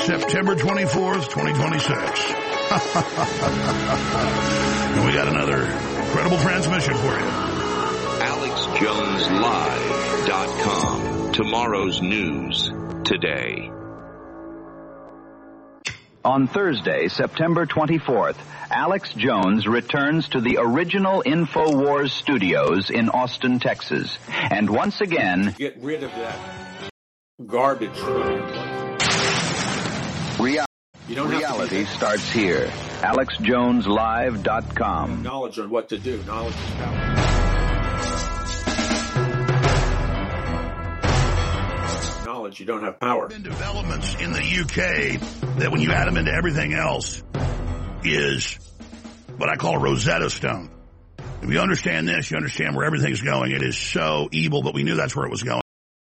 September 24th, 2026. And we got another incredible transmission for you. AlexJonesLive.com. Tomorrow's news today. On Thursday, September 24th, Alex Jones returns to the original InfoWars studios in Austin, Texas. And once again, get rid of that garbage. Reality starts here. AlexJonesLive.com. Knowledge on what to do. Knowledge is power. Knowledge, you don't have power. Been developments in the UK that when you add them into everything else is what I call a Rosetta Stone. If you understand this, you understand where everything's going. It is so evil, but we knew that's where it was going.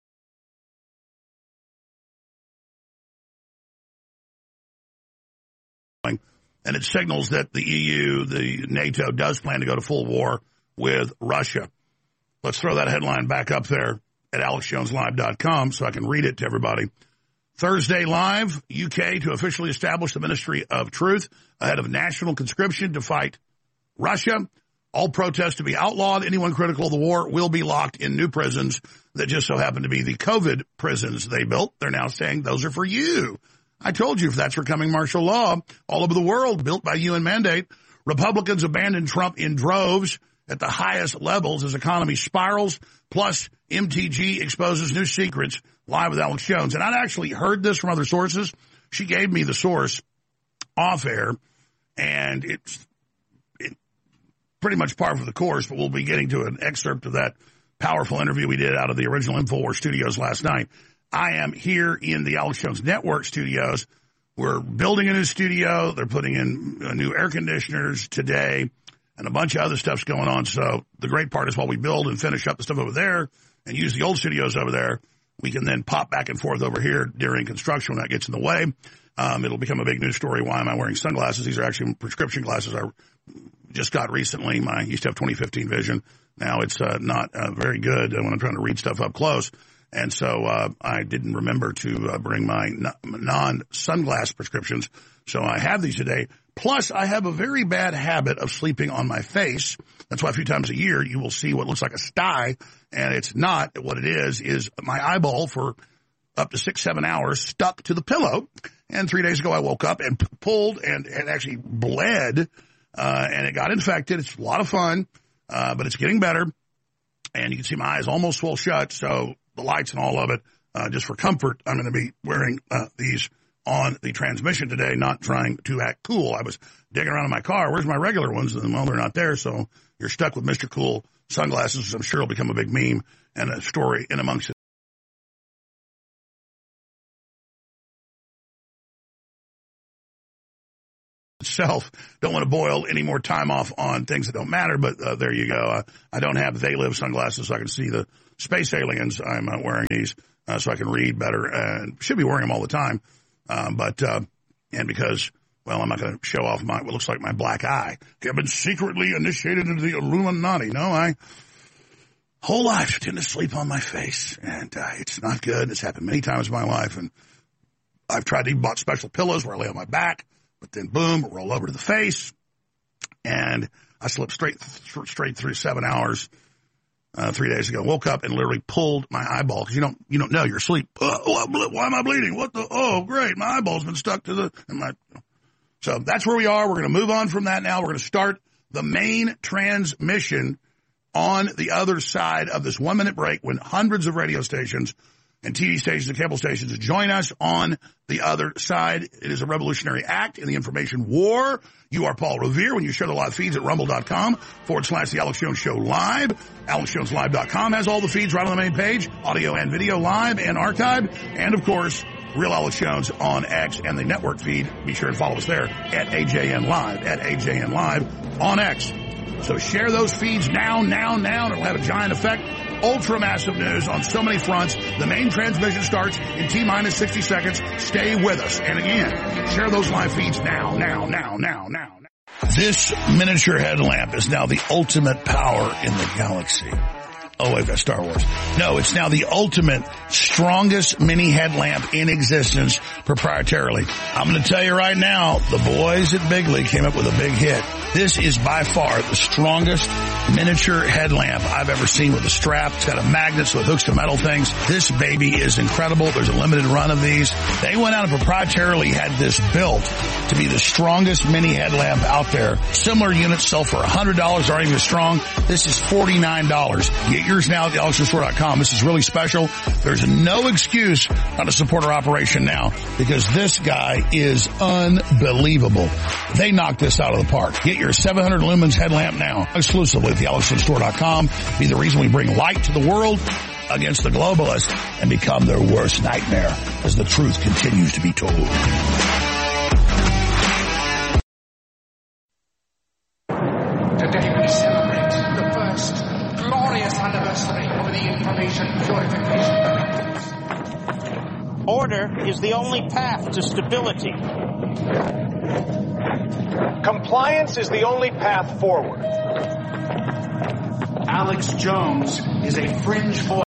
And it signals that the EU, the NATO, does plan to go to full war with Russia. Let's throw that headline back up there at AlexJonesLive.com so I can read it to everybody. Thursday Live, UK to officially establish the Ministry of Truth ahead of national conscription to fight Russia. All protests to be outlawed. Anyone critical of the war will be locked in new prisons that just so happen to be the COVID prisons they built. They're now saying those are for you. I told you if that's for coming martial law all over the world, built by UN mandate. Republicans abandon Trump in droves at the highest levels as economy spirals. Plus, MTG exposes new secrets. Live with Alex Jones. And I'd actually heard this from other sources. She gave me the source off air, and it's pretty much par for the course, but we'll be getting to an excerpt of that powerful interview we did out of the original InfoWars studios last night. I am here in the Alex Jones Network studios. We're building a new studio. They're putting in new air conditioners today, and a bunch of other stuff's going on. So the great part is while we build and finish up the stuff over there and use the old studios over there, we can then pop back and forth over here during construction when that gets in the way. It'll become a big news story. Why am I wearing sunglasses? These are actually prescription glasses I just got recently. I used to have 20/15 vision. Now it's not very good when I'm trying to read stuff up close. And so I didn't remember to bring my non-sunglass prescriptions. So I have these today. Plus, I have a very bad habit of sleeping on my face. That's why a few times a year you will see what looks like a sty, and it's not. What it is my eyeball for up to 6-7 hours stuck to the pillow. And 3 days ago I woke up and pulled and actually bled, and it got infected. It's a lot of fun, but it's getting better. And you can see my eyes almost swell shut, so the lights and all of it, just for comfort, I'm going to be wearing these on the transmission today, not trying to act cool. I was digging around in my car. Where's my regular ones? And, well, they're not there, so you're stuck with Mr. Cool sunglasses, which I'm sure will become a big meme and a story in amongst it. Itself. Don't want to boil any more time off on things that don't matter, but there you go. I don't have They Live sunglasses, so I can see the space aliens. I'm wearing these so I can read better, and should be wearing them all the time. And because, well, I'm not going to show off what looks like my black eye. I've been secretly initiated into the Illuminati. No, whole life tend to sleep on my face, and it's not good. It's happened many times in my life, and I've tried to even bought special pillows where I lay on my back. But then, boom, roll over to the face, and I slept straight through 7 hours 3 days ago. Woke up and literally pulled my eyeball because you don't know you're asleep. Why am I bleeding? What the? Oh, great, my eyeball's been stuck to the. So that's where we are. We're going to move on from that now. We're going to start the main transmission on the other side of this 1 minute break when hundreds of radio stations and TV stations and cable stations join us on the other side. It is a revolutionary act in the information war. You are Paul Revere when you share the live feeds at rumble.com/The Alex Jones Show Live. AlexJonesLive.com has all the feeds right on the main page, audio and video, live and archived. And, of course, Real Alex Jones on X and the network feed. Be sure and follow us there at AJN Live on X. So share those feeds now, and it'll have a giant effect. Ultra massive news on so many fronts. The main transmission starts in T-minus 60 seconds. Stay with us. And again, share those live feeds now. This miniature headlamp is now the ultimate power in the galaxy. Oh, wait, that's Star Wars. No, it's now the ultimate, strongest mini headlamp in existence proprietarily. I'm going to tell you right now, the boys at Bigley came up with a big hit. This is by far the strongest miniature headlamp I've ever seen with a strap. It's got a magnet so it hooks to metal things. This baby is incredible. There's a limited run of these. They went out and proprietarily had this built to be the strongest mini headlamp out there. Similar units sell for $100, aren't even strong. This is $49. Get yours now at thealexjonesstore.com. This is really special. There's no excuse not to support our operation now because this guy is unbelievable. They knocked this out of the park. Get your 700 lumens headlamp now exclusively at thealexjonesstore.com. Be the reason we bring light to the world against the globalists and become their worst nightmare as the truth continues to be told. Today we celebrate the first glorious anniversary of the Information Purification Directives. Order is the only path to stability. Compliance is the only path forward. Alex Jones is a fringe voice.